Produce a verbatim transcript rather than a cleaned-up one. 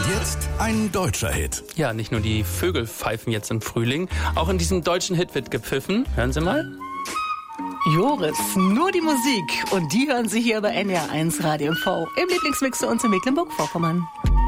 jetzt ein deutscher Hit. Ja, nicht nur die Vögel pfeifen jetzt im Frühling, auch in diesem deutschen Hit wird gepfiffen. Hören Sie mal. Joris, nur die Musik. Und die hören Sie hier bei N R eins Radio M V im Lieblingsmix zu uns in Mecklenburg-Vorpommern.